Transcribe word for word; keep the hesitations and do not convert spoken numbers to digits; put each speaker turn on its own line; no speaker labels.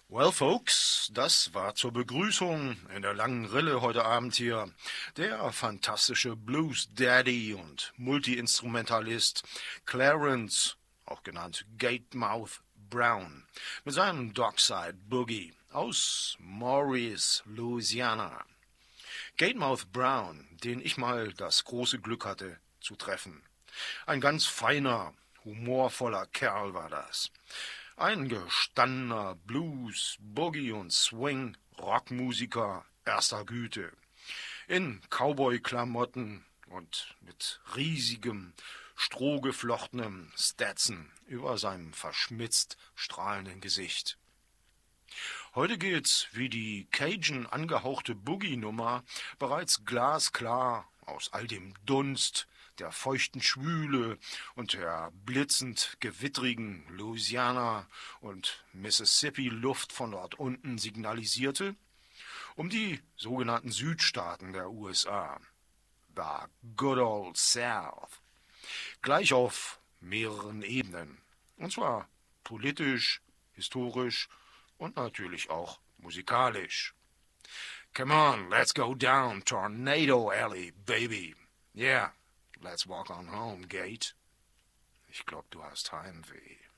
Well, folks, das war zur Begrüßung in der langen Rille heute Abend hier der fantastische Blues Daddy und Multi-Instrumentalist Clarence, auch genannt Gatemouth Brown, mit seinem Dockside Boogie aus Maurice, Louisiana. Gatemouth Brown, den ich mal das große Glück hatte zu treffen. Ein ganz feiner, humorvoller Kerl war das. Ein gestandener Blues, Boogie und Swing Rockmusiker erster Güte. In Cowboy-Klamotten und mit riesigem, strohgeflochtenem Stetson über seinem verschmitzt strahlenden Gesicht. Heute geht's, wie die Cajun angehauchte Boogie-Nummer, bereits glasklar aus all dem Dunst, der feuchten Schwüle und der blitzend gewittrigen Louisiana und Mississippi-Luft von dort unten signalisierte, um die sogenannten Südstaaten der U S A, the good old South, gleich auf mehreren Ebenen, und zwar politisch, historisch und natürlich auch musikalisch. Come on, let's go down Tornado Alley, baby. Yeah, let's walk on home, Gate. Ich glaub, du hast Heimweh.